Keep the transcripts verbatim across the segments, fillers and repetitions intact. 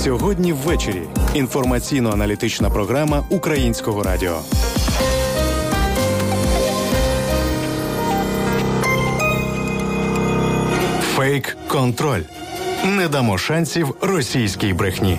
Сьогодні ввечері. Інформаційно-аналітична програма Українського радіо. Фейк-контроль. Не дамо шансів російській брехні.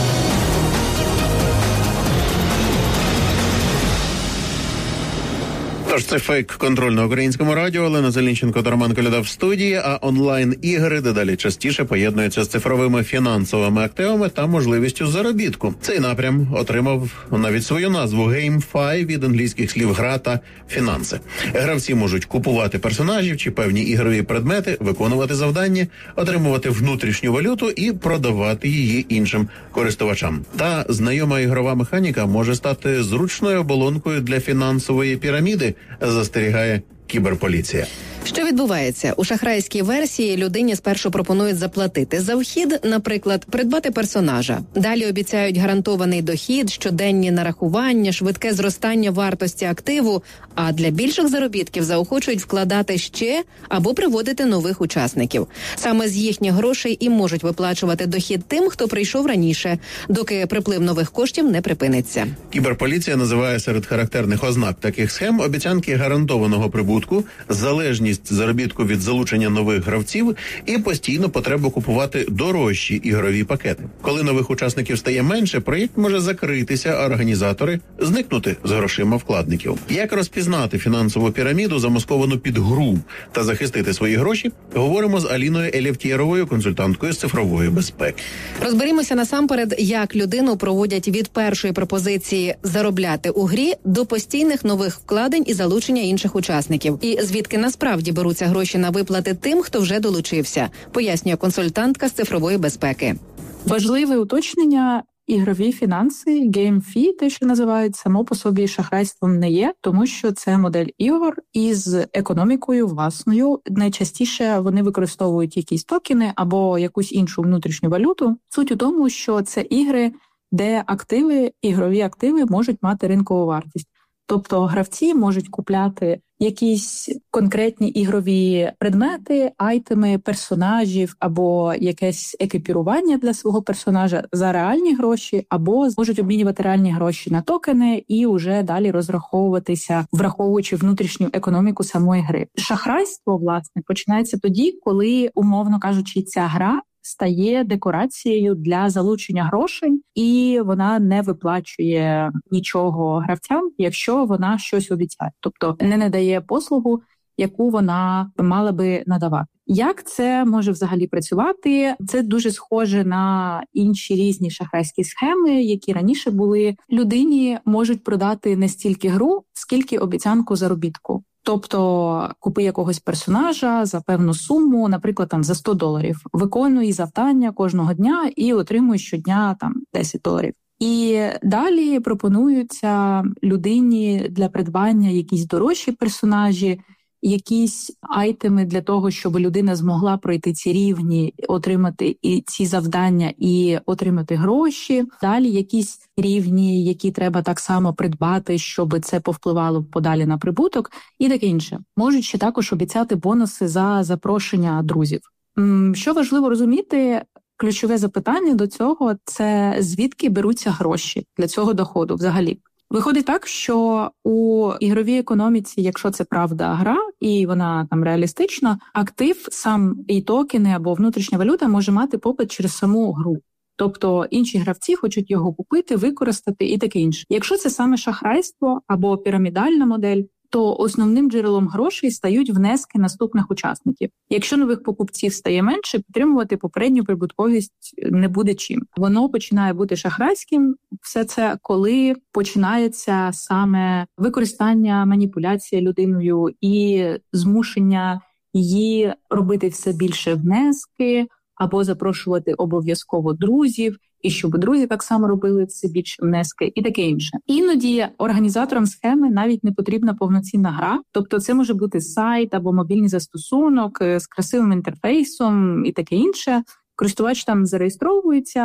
Тож це фейк-контроль на Українському радіо. Олена Зеленченко та Роман Коляда в студії, а онлайн-ігри дедалі частіше поєднуються з цифровими фінансовими активами та можливістю заробітку. Цей напрям отримав навіть свою назву GameFi від англійських слів «гра» та «фінанси». Гравці можуть купувати персонажів чи певні ігрові предмети, виконувати завдання, отримувати внутрішню валюту і продавати її іншим користувачам. Та знайома ігрова механіка може стати зручною оболонкою для фінансової піраміди, застерігає кіберполіція. Що відбувається? У шахрайській версії людині спершу пропонують заплатити за вхід, наприклад, придбати персонажа. Далі обіцяють гарантований дохід, щоденні нарахування, швидке зростання вартості активу, а для більших заробітків заохочують вкладати ще або приводити нових учасників. Саме з їхніх грошей і можуть виплачувати дохід тим, хто прийшов раніше, доки приплив нових коштів не припиниться. Кіберполіція називає серед характерних ознак таких схем обіцянки гарантованого прибутку, залежність заробітку від залучення нових гравців і постійну потребу купувати дорожчі ігрові пакети. Коли нових учасників стає менше, проєкт може закритися, а організатори зникнути з грошима вкладників. Як розпізнати фінансову піраміду, замасковану під гру, та захистити свої гроші, говоримо з Аліною Елєвтєровою, консультанткою з цифрової безпеки. Розберімося насамперед, як людину проводять від першої пропозиції заробляти у грі до постійних нових вкладень і залучення інших учасників. І звідки насправді беруться гроші на виплати тим, хто вже долучився, пояснює консультантка з цифрової безпеки. Важливе уточнення: ігрові фінанси, геймфі, те, що називають, само по собі шахрайством не є, тому що це модель ігор із економікою власною. Найчастіше вони використовують якісь токени або якусь іншу внутрішню валюту. Суть у тому, що це ігри, де активи, ігрові активи можуть мати ринкову вартість. Тобто гравці можуть купляти якісь конкретні ігрові предмети, айтеми, персонажів або якесь екіпірування для свого персонажа за реальні гроші, або можуть обмінювати реальні гроші на токени і вже далі розраховуватися, враховуючи внутрішню економіку самої гри. Шахрайство, власне, починається тоді, коли, умовно кажучи, ця гра стає декорацією для залучення грошей, і вона не виплачує нічого гравцям, якщо вона щось обіцяє. Тобто не надає послугу, яку вона мала би надавати. Як це може взагалі працювати? Це дуже схоже на інші різні шахрайські схеми, які раніше були. Людині можуть продати не стільки гру, скільки обіцянку заробітку. Тобто купи якогось персонажа за певну суму, наприклад, там за сто доларів, виконуй завдання кожного дня і отримуй щодня там десять доларів. І далі пропонуються людині для придбання якісь дорожчі персонажі, якісь айтеми для того, щоб людина змогла пройти ці рівні, отримати і ці завдання і отримати гроші. Далі якісь рівні, які треба так само придбати, щоб це повпливало подалі на прибуток і таке інше. Можуть ще також обіцяти бонуси за запрошення друзів. Що важливо розуміти, ключове запитання до цього – це звідки беруться гроші для цього доходу взагалі. Виходить так, що у ігровій економіці, якщо це правда гра, і вона там реалістична, актив, сам і токени або внутрішня валюта може мати попит через саму гру. Тобто інші гравці хочуть його купити, використати і таке інше. Якщо це саме шахрайство або пірамідальна модель, то основним джерелом грошей стають внески наступних учасників. Якщо нових покупців стає менше, підтримувати попередню прибутковість не буде чим. Воно починає бути шахрайським, все це, коли починається саме використання, маніпуляція людиною і змушення її робити все більше внески або запрошувати обов'язково друзів, і щоб друзі так само робили це більше внески і таке інше. Іноді організаторам схеми навіть не потрібна повноцінна гра, тобто це може бути сайт або мобільний застосунок з красивим інтерфейсом і таке інше. Користувач там зареєстровується,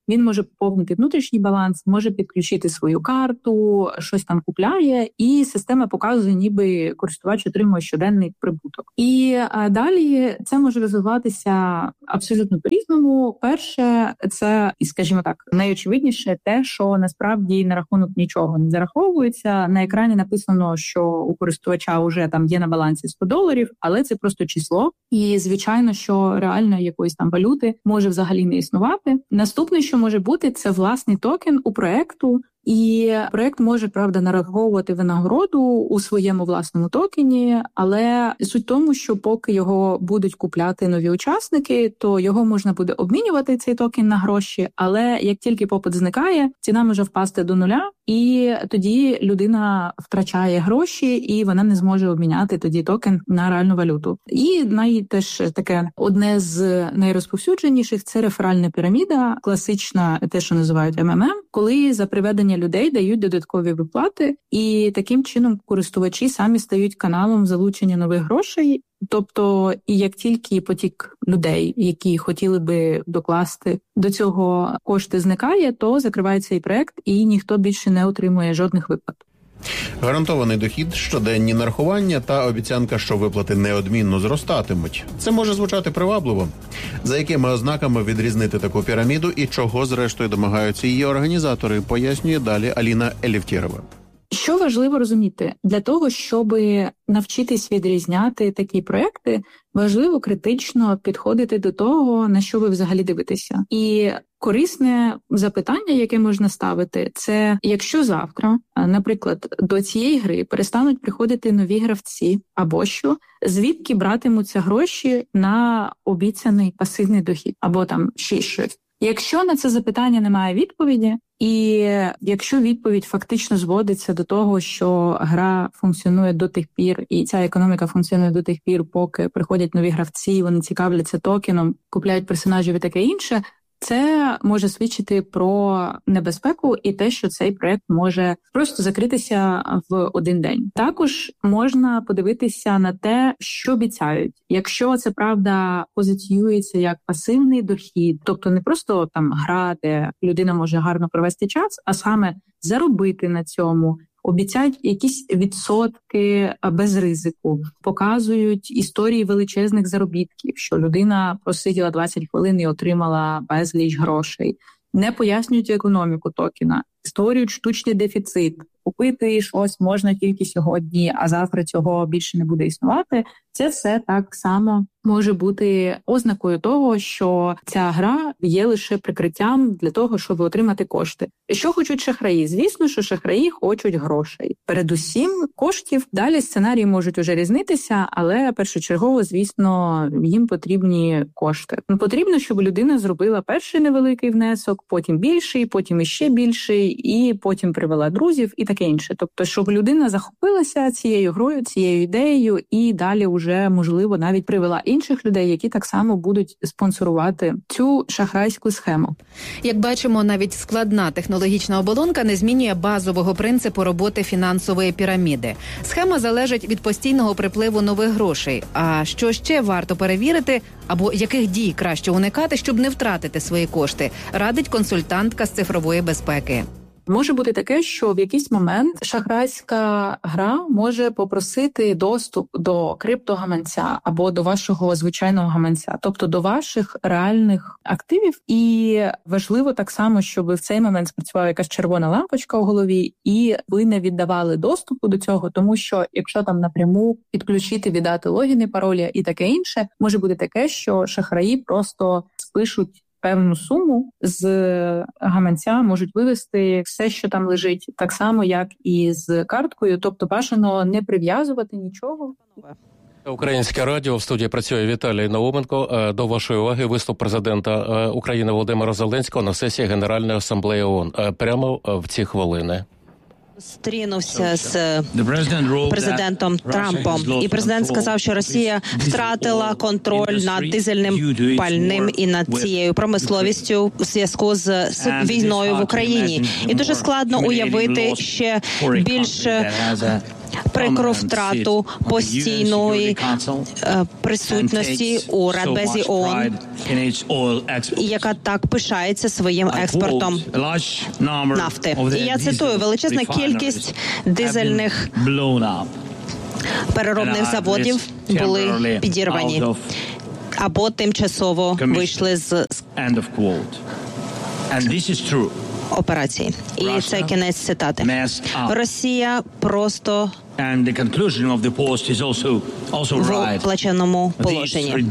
він може поповнити внутрішній баланс, може підключити свою карту, щось там купляє, і система показує, ніби користувач отримує щоденний прибуток. І а, далі це може розвиватися абсолютно по-різному. Перше, це, скажімо так, найочевидніше те, що насправді на рахунок нічого не зараховується. На екрані написано, що у користувача вже там є на балансі сто доларів, але це просто число. І, звичайно, що реально якоїсь там валюти може взагалі не існувати. Наступне, що може бути, це власний токен у проекту. І проект може, правда, нараховувати винагороду у своєму власному токені, але суть в тому, що поки його будуть купляти нові учасники, то його можна буде обмінювати, цей токен, на гроші, але як тільки попит зникає, ціна може впасти до нуля, і тоді людина втрачає гроші, і вона не зможе обміняти тоді токен на реальну валюту. І най теж таке одне з найрозповсюдженіших – це реферальна піраміда, класична, те, що називають ем ем ем, коли за приведення людей дають додаткові виплати, і таким чином користувачі самі стають каналом залучення нових грошей. Тобто, і як тільки потік людей, які хотіли би докласти до цього кошти, зникає, то закривається і проект, і ніхто більше не отримує жодних виплат. Гарантований дохід, щоденні нарахування та обіцянка, що виплати неодмінно зростатимуть. Це може звучати привабливо. За якими ознаками відрізнити таку піраміду і чого, зрештою, домагаються її організатори, пояснює далі Аліна Елефтєрова. Що важливо розуміти? Для того, щоб навчитись відрізняти такі проекти, важливо критично підходити до того, на що ви взагалі дивитеся. І корисне запитання, яке можна ставити, це якщо завтра, наприклад, до цієї гри перестануть приходити нові гравці, або що, звідки братимуться гроші на обіцяний пасивний дохід, або там ще щось. Якщо на це запитання немає відповіді, і якщо відповідь фактично зводиться до того, що гра функціонує до тих пір, і ця економіка функціонує до тих пір, поки приходять нові гравці, вони цікавляться токеном, купляють персонажів і таке інше, це може свідчити про небезпеку і те, що цей проект може просто закритися в один день. Також можна подивитися на те, що обіцяють. Якщо це, правда, позиціюється як пасивний дохід, тобто не просто там гра, де людина може гарно провести час, а саме заробити на цьому, обіцяють якісь відсотки без ризику, показують історії величезних заробітків, що людина просиділа двадцять хвилин і отримала безліч грошей, не пояснюють економіку токена, створюють штучний дефіцит. Купити щось можна тільки сьогодні, а завтра цього більше не буде існувати. Це все так само може бути ознакою того, що ця гра є лише прикриттям для того, щоб отримати кошти. Що хочуть шахраї? Звісно, що шахраї хочуть грошей. Передусім коштів. Далі сценарії можуть уже різнитися, але першочергово, звісно, їм потрібні кошти. Потрібно, щоб людина зробила перший невеликий внесок, потім більший, потім іще більший, і потім привела друзів і таке інше. Тобто, щоб людина захопилася цією грою, цією ідеєю і далі вже, можливо, навіть привела інших людей, які так само будуть спонсорувати цю шахрайську схему. Як бачимо, навіть складна технологічна оболонка не змінює базового принципу роботи фінансової піраміди. Схема залежить від постійного припливу нових грошей. А що ще варто перевірити, або яких дій краще уникати, щоб не втратити свої кошти, радить консультантка з цифрової безпеки. Може бути таке, що в якийсь момент шахрайська гра може попросити доступ до криптогаманця або до вашого звичайного гаманця, тобто до ваших реальних активів. І важливо так само, щоб в цей момент спрацювала якась червона лампочка у голові, і ви не віддавали доступу до цього, тому що якщо там напряму підключити, віддати логіни, паролі і таке інше, може бути таке, що шахраї просто спишуть певну суму з гаманця, можуть вивести все, що там лежить, так само, як і з карткою, тобто бажано не прив'язувати нічого. Українське радіо, в студії працює Віталій Науменко. До вашої уваги виступ президента України Володимира Зеленського на сесії Генеральної асамблеї ООН. Прямо в ці хвилини. Стрінувся з президентом Трампом, і президент сказав, що Росія втратила контроль над дизельним пальним і над цією промисловістю у зв'язку з війною в Україні. І дуже складно уявити ще більш прикру втрату постійної е, присутності у Радбезі ООН, яка так пишається своїм експортом нафти. І я цитую, величезна кількість дизельних переробних заводів були підірвані або тимчасово вийшли з операції. І це кінець цитати. Росія просто в плачевному положенні.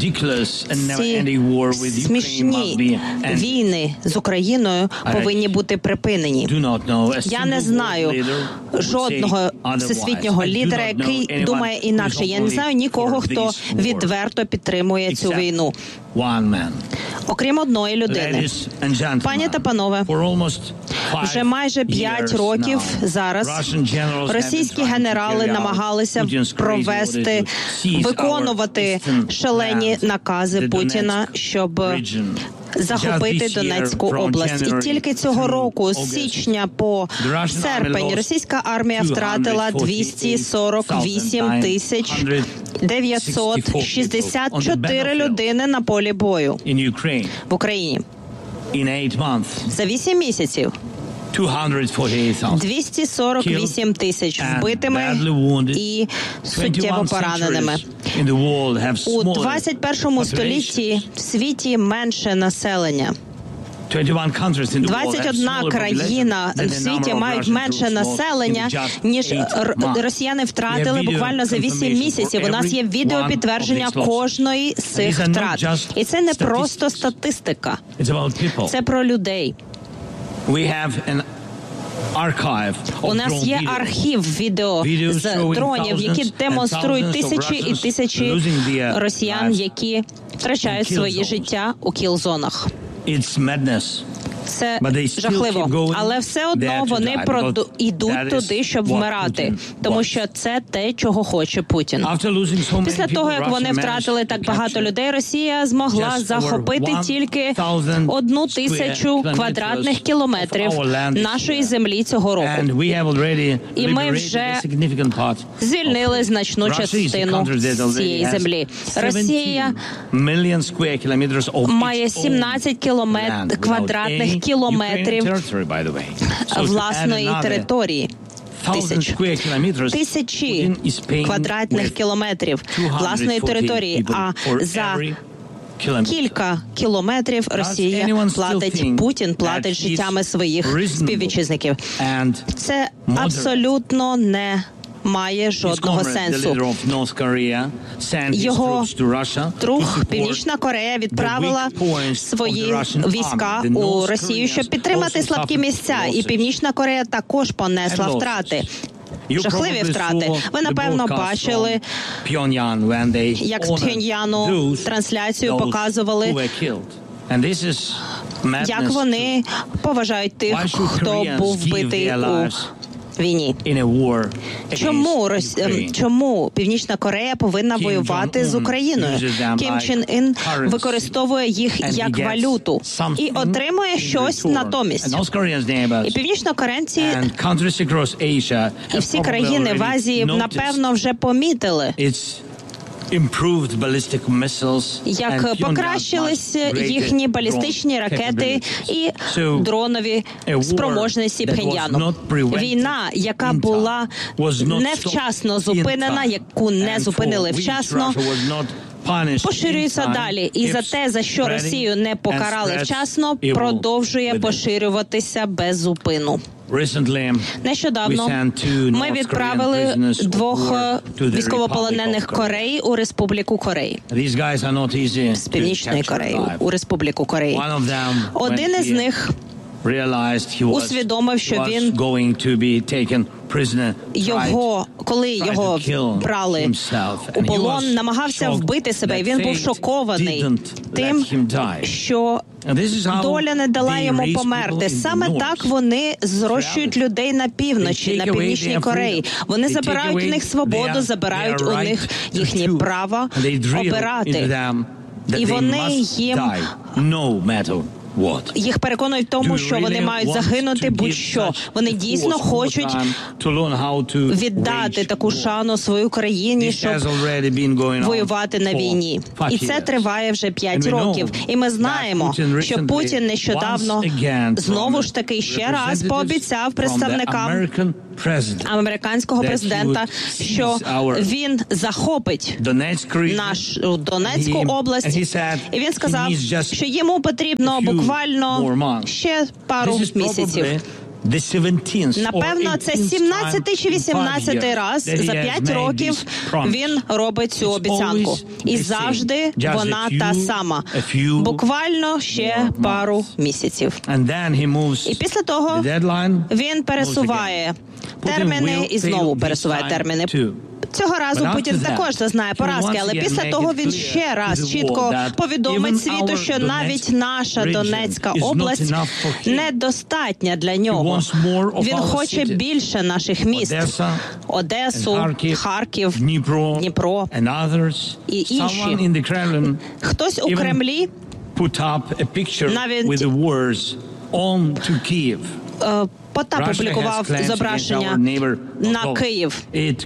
Ці смішні війни з Україною повинні бути припинені. Я не знаю жодного всесвітнього лідера, який думає інакше. Я не знаю нікого, хто відверто підтримує цю війну. Окрім одної людини. Пані та панове, вже майже п'ять років зараз російські генерали намагалися провести, виконувати шалені накази Путіна, щоб захопити Донецьку область. І тільки цього року, з січня по серпень, російська армія втратила двісті сорок вісім тисяч дев'ятсот шістдесят чотири людини на полі бою в Україні. За вісім місяців. двісті сорок вісім тисяч вбитими і суттєво пораненими. У двадцять першому столітті в світі менше населення. двадцять одна країна в світі мають менше населення, ніж росіяни втратили буквально за вісім місяців. У нас є відеопідтвердження кожної з цих втрат. І це не просто статистика. Це про людей. У нас є архів відео з дронів, які демонструють тисячі і тисячі росіян, які втрачають свої життя у кіл-зонах. Це жахливо, але все одно вони проду... йдуть туди, щоб вмирати, тому що це те, чого хоче Путін. Після того, як вони втратили так багато людей, Росія змогла захопити тільки одну тисячу квадратних кілометрів нашої землі цього року. І ми вже звільнили значну частину цієї землі. Росія має сімнадцять кілометрів квадратних кілометрів власної території. Тисяч. Тисячі квадратних кілометрів власної території, а за кілька кілометрів Росія платить, Путін платить життями своїх співвітчизників. Це абсолютно не має жодного сенсу. Його друг Північна Корея відправила свої війська у Росію, щоб підтримати слабкі місця. І Північна Корея також понесла втрати. Жахливі втрати. Ви, напевно, бачили, як з Пхьоньяну трансляцію показували, як вони поважають тих, хто був вбитий у війні. Чому, чому Північна Корея повинна воювати з Україною? Кім Чен Ін використовує їх як валюту і отримує щось натомість. І північнокорейці і всі країни в Азії, напевно, вже помітили, як покращилися їхні балістичні ракети і дронові спроможності Пхеньяну. Війна, яка була невчасно зупинена, яку не зупинили вчасно, поширюється далі. І за те, за що Росію не покарали вчасно, продовжує поширюватися без зупину. Нещодавно ми відправили двох військовополонених Кореї у Республіку Кореї. З Північної Кореї у Республіку Кореї. Один із них усвідомив, що він його, коли його брали у полон, намагався вбити себе, і він був шокований тим, що доля не дала йому померти. Саме так вони зрощують людей на півночі, на Північній Кореї. Вони забирають у них свободу, забирають у них їхні права обирати. І вони їм їх переконують в тому, що вони мають загинути будь-що. Вони дійсно хочуть віддати таку шану своїй країні, щоб воювати на війні. І це триває вже п'ять років. І ми знаємо, що Путін нещодавно знову ж таки ще раз пообіцяв представникам американського президента, що він захопить нашу Донецьку область. І він сказав, що йому потрібно буквально ще пару місяців. Напевно, це сімнадцятий чи вісімнадцятий раз за п'ять років він робить цю обіцянку. І завжди вона та сама. Буквально ще пару місяців. І після того він пересуває терміни і знову пересуває терміни. Цього разу Путін також зазнає поразки, але після того він ще раз чітко повідомить світу, що навіть наша Донецька область недостатня для нього. Він хоче більше наших міст – Одесу, Харків, Дніпро і інші. Хтось у Кремлі навіть Потап публікував зображення на Київ.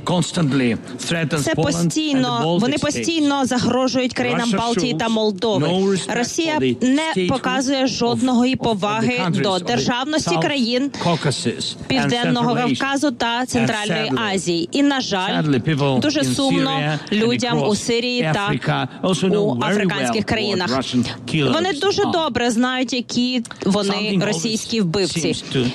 Це постійно, вони постійно загрожують країнам Балтії та Молдови. Росія не показує жодної поваги до державності країн Південного Кавказу та Центральної Азії. І, на жаль, дуже сумно людям у Сирії та у африканських країнах. Вони дуже добре знають, які вони російські вбивці.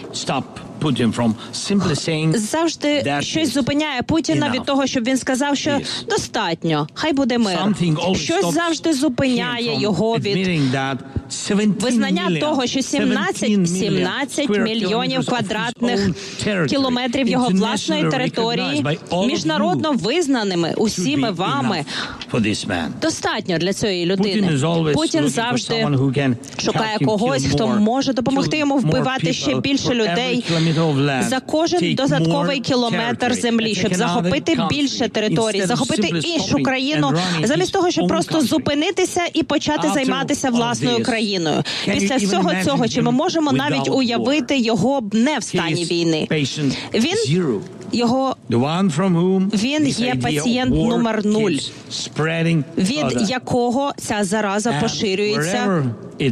Завжди щось зупиняє Путіна від того, щоб він сказав, що достатньо, хай буде мир. Щось завжди зупиняє його від визнання того, що сімнадцять мільйонів квадратних кілометрів його власної території, міжнародно визнаними усіми вами, достатньо для цієї людини. Путін завжди шукає когось, хто може допомогти йому вбивати ще більше людей за кожен додатковий кілометр землі, щоб захопити більше територій, захопити іншу країну, замість того, щоб просто зупинитися і почати займатися власною країною. Після всього цього, чи ми можемо навіть уявити його не в стані війни? Він Його він є пацієнт номер нуль, від якого ця зараза поширюється.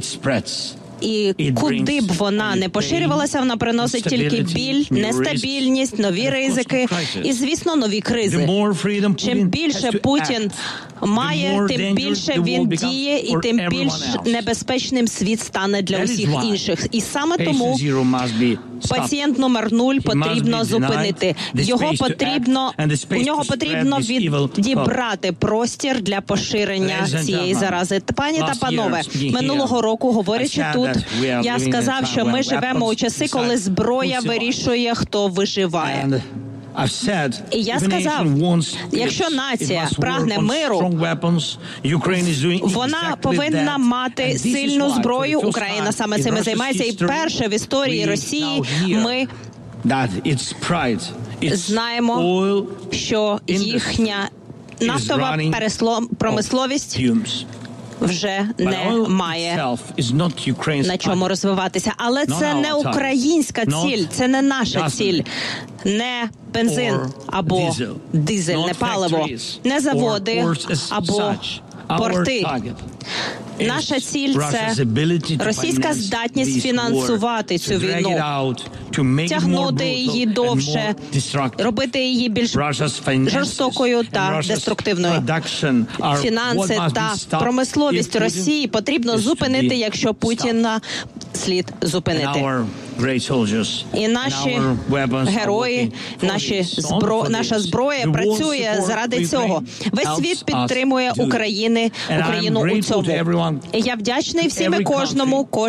І куди б вона не поширювалася, вона приносить тільки біль, нестабільність, нові ризики і, звісно, нові кризи. Чим більше Путін має, тим більше він діє, і тим більш небезпечним світ стане для усіх інших. І саме тому пацієнт номер нуль потрібно зупинити. Його потрібно, у нього потрібно відібрати простір для поширення цієї зарази. Пані та панове, минулого року, говорячи тут, я сказав, що ми живемо у часи, коли зброя вирішує, хто виживає. І я сказав, якщо нація прагне миру, вона повинна мати сильну зброю. Україна саме цим і займається. І перше в історії Росії ми знаємо, що їхня нафтова промисловість вже не має на чому розвиватися. Але це не українська ціль, це не наша ціль. Не бензин або дизельне паливо, не заводи або порти. Наша ціль – це російська здатність фінансувати цю війну, тягнути її довше, робити її більш жорстокою та деструктивною. Фінанси та промисловість Росії потрібно зупинити, якщо Путіна слід зупинити. І наші герої, наші збро... наша зброя працює заради цього. Весь світ підтримує України, Україну у цьому. І я вдячний всім і кожному, кожному